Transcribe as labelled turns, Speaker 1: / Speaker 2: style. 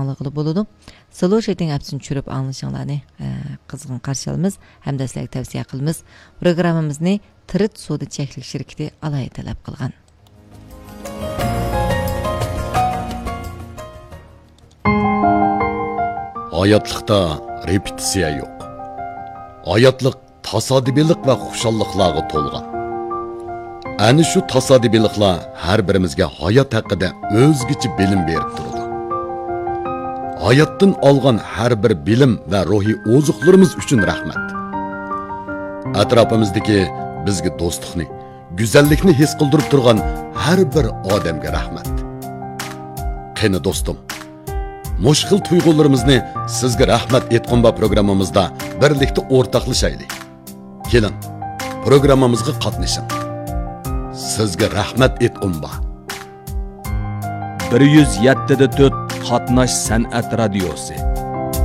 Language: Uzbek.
Speaker 1: anlıqlı buludu. Solo şeytin hepsini çürüp anlaşanlarını kızgın karşılamız hem de sizlerge tavsiye qilamiz. Programımızı Tirit Soda Cheklik şirketi alay talep qilgan.
Speaker 2: Hayatlıqda repetisiya yo'q. Hayatlık tasodifilik va xushalliqlarga to'lgan. Ani shu tasodifiliklar har birimizga hayot haqida o'zgacha bilim berib turadi. Hayotdan olgan har bir bilim va ruhiy ozuqlarimiz uchun rahmat. Atrofimizdagi bizga do'stlikni, go'zallikni his qildirib turgan har bir odamga rahmat. Qani do'stim, mushkil tuyg'ularimizni sizga rahmat etqonba programmamizda birlikda o'rtoqlashaylik. Kelin, programmamizga qatnashing. Sizga rahmat etqonba.
Speaker 3: 107.4 Qatnash san'at radiosi.